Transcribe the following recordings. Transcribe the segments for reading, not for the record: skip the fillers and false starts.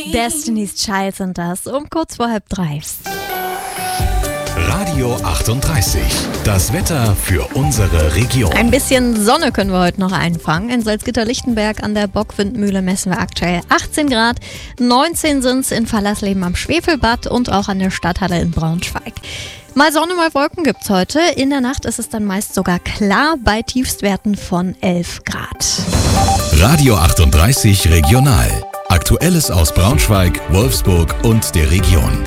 Destiny's Child sind das, um kurz vor 2:30. Radio 38, das Wetter für unsere Region. Ein bisschen Sonne können wir heute noch einfangen. In Salzgitter-Lichtenberg an der Bockwindmühle messen wir aktuell 18 Grad. 19 sind es in Fallersleben am Schwefelbad und auch an der Stadthalle in Braunschweig. Mal Sonne, mal Wolken gibt's heute. In der Nacht ist es dann meist sogar klar bei Tiefstwerten von 11 Grad. Radio 38 Regional. Aktuelles aus Braunschweig, Wolfsburg und der Region.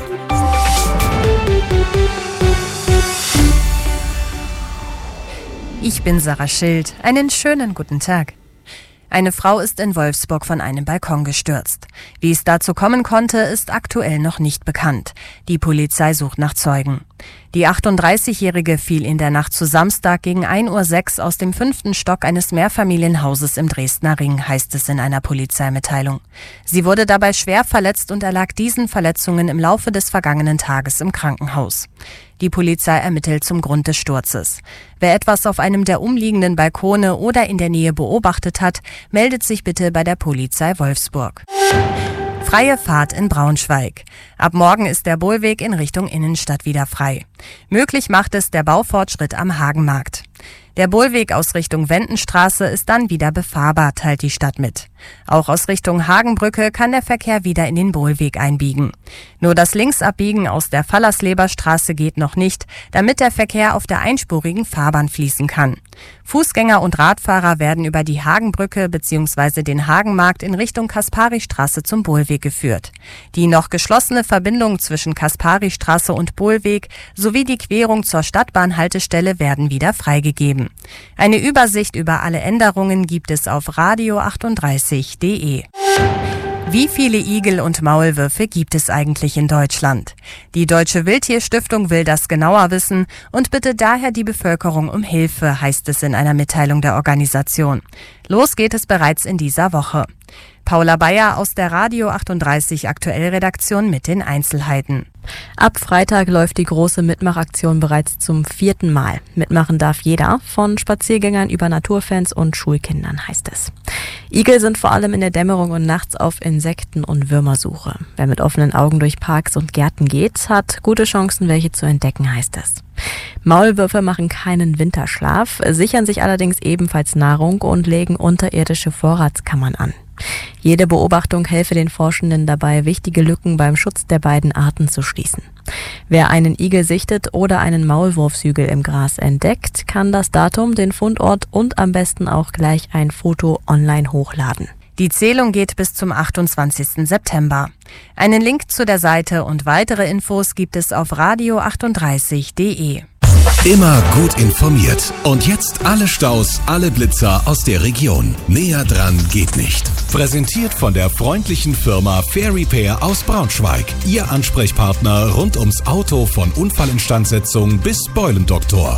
Ich bin Sarah Schild. Einen schönen guten Tag. Eine Frau ist in Wolfsburg von einem Balkon gestürzt. Wie es dazu kommen konnte, ist aktuell noch nicht bekannt. Die Polizei sucht nach Zeugen. Die 38-Jährige fiel in der Nacht zu Samstag gegen 1:06 Uhr aus dem 5. Stock eines Mehrfamilienhauses im Dresdner Ring, heißt es in einer Polizeimitteilung. Sie wurde dabei schwer verletzt und erlag diesen Verletzungen im Laufe des vergangenen Tages im Krankenhaus. Die Polizei ermittelt zum Grund des Sturzes. Wer etwas auf einem der umliegenden Balkone oder in der Nähe beobachtet hat, meldet sich bitte bei der Polizei Wolfsburg. Freie Fahrt in Braunschweig. Ab morgen ist der Bohlweg in Richtung Innenstadt wieder frei. Möglich macht es der Baufortschritt am Hagenmarkt. Der Bohlweg aus Richtung Wendenstraße ist dann wieder befahrbar, teilt die Stadt mit. Auch aus Richtung Hagenbrücke kann der Verkehr wieder in den Bohlweg einbiegen. Nur das Linksabbiegen aus der Fallersleberstraße geht noch nicht, damit der Verkehr auf der einspurigen Fahrbahn fließen kann. Fußgänger und Radfahrer werden über die Hagenbrücke bzw. den Hagenmarkt in Richtung Kasparistraße zum Bohlweg geführt. Die noch geschlossene Verbindung zwischen Kasparistraße und Bohlweg sowie die Querung zur Stadtbahnhaltestelle werden wieder freigegeben. Eine Übersicht über alle Änderungen gibt es auf radio38.de. Wie viele Igel und Maulwürfe gibt es eigentlich in Deutschland? Die Deutsche Wildtierstiftung will das genauer wissen und bittet daher die Bevölkerung um Hilfe, heißt es in einer Mitteilung der Organisation. Los geht es bereits in dieser Woche. Paula Bayer aus der Radio 38 Aktuell-Redaktion mit den Einzelheiten. Ab Freitag läuft die große Mitmachaktion bereits zum 4. Mal. Mitmachen darf jeder, von Spaziergängern über Naturfans und Schulkindern, heißt es. Igel sind vor allem in der Dämmerung und nachts auf Insekten- und Würmersuche. Wer mit offenen Augen durch Parks und Gärten geht, hat gute Chancen, welche zu entdecken, heißt es. Maulwürfe machen keinen Winterschlaf, sichern sich allerdings ebenfalls Nahrung und legen unterirdische Vorratskammern an. Jede Beobachtung helfe den Forschenden dabei, wichtige Lücken beim Schutz der beiden Arten zu schließen. Wer einen Igel sichtet oder einen Maulwurfshügel im Gras entdeckt, kann das Datum, den Fundort und am besten auch gleich ein Foto online hochladen. Die Zählung geht bis zum 28. September. Einen Link zu der Seite und weitere Infos gibt es auf radio38.de. Immer gut informiert. Und jetzt alle Staus, alle Blitzer aus der Region. Näher dran geht nicht. Präsentiert von der freundlichen Firma Fair Repair aus Braunschweig. Ihr Ansprechpartner rund ums Auto von Unfallinstandsetzung bis Beulendoktor.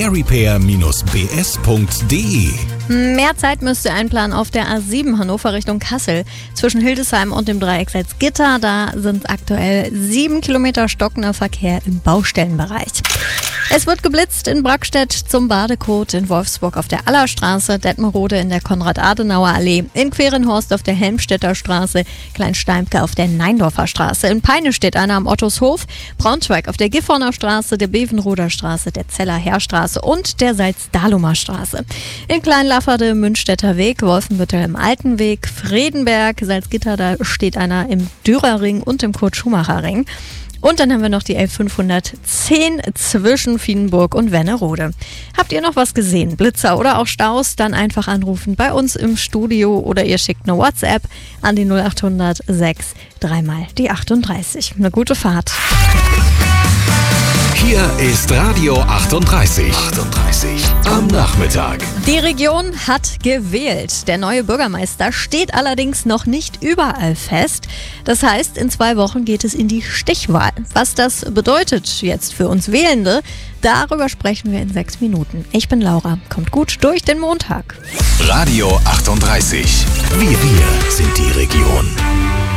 fairrepair-bs.de. Mehr Zeit müsst ihr einplanen auf der A7 Hannover Richtung Kassel. Zwischen Hildesheim und dem Dreieck Salzgitter, da sind aktuell 7 Kilometer stockender Verkehr im Baustellenbereich. Es wird geblitzt in Brackstedt zum Badekot, in Wolfsburg auf der Allerstraße, Detmerode in der Konrad-Adenauer-Allee, in Querenhorst auf der Helmstedter Straße, Kleinsteimke auf der Neindorfer Straße, in Peine steht einer am Ottoshof, Braunschweig auf der Gifhorner Straße, der Bevenroder Straße, der Zeller Heerstraße und der Salzdahlumer Straße. In Kleinlafferde, Münstetter Weg, Wolfenbüttel im Altenweg, Fredenberg, Salzgitter, da steht einer im Dürerring und im Kurt-Schumacher-Ring. Und dann haben wir noch die L510 zwischen Fienenburg und Wernerode. Habt ihr noch was gesehen? Blitzer oder auch Staus? Dann einfach anrufen bei uns im Studio oder ihr schickt eine WhatsApp an die 0800 6 3 mal die 38. Eine gute Fahrt. Hier ist Radio 38. Am Nachmittag. Die Region hat gewählt. Der neue Bürgermeister steht allerdings noch nicht überall fest. Das heißt, in 2 Wochen geht es in die Stichwahl. Was das bedeutet jetzt für uns Wählende, darüber sprechen wir in 6 Minuten. Ich bin Laura. Kommt gut durch den Montag. Radio 38. Wir sind die Region.